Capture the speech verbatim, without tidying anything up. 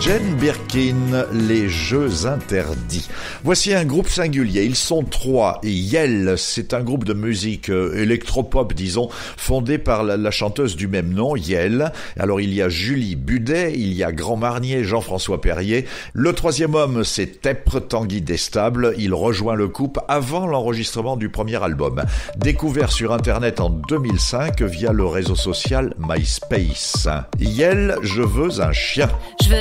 Jane Birkin, les jeux interdits. Voici un groupe singulier, ils sont trois. Yell, c'est un groupe de musique électropop, disons, fondé par la, la chanteuse du même nom, Yell. Alors il y a Julie Budet, il y a Grand Marnier, Jean-François Perrier. Le troisième homme, c'est Tepre Tanguy Destable. Il rejoint le couple avant l'enregistrement du premier album. Découvert sur Internet en deux mille cinq via le réseau social MySpace. Yell, je veux un chien. Je veux